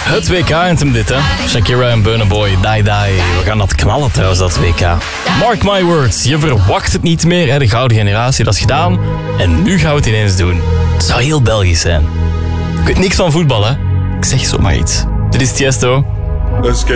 Het WK en dit, hè. Shakira en Burna Boy, Die Die. We gaan dat knallen trouwens, dat WK. Mark my words, je verwacht het niet meer, hè. De gouden generatie, dat is gedaan. En nu gaan we het ineens doen. Het zou heel Belgisch zijn. Ik weet niks van voetbal, hè. Ik zeg zomaar iets. Dit is Tiesto. Let's get